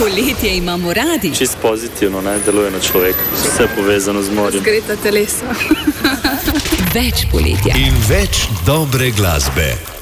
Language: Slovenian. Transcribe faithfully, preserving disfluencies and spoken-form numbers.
Poletje imamo radi. Čist pozitivno, ne, deluje na človeka. Vse povezano z morjem. Razgreta telesa. Več poletja. In več dobre glasbe.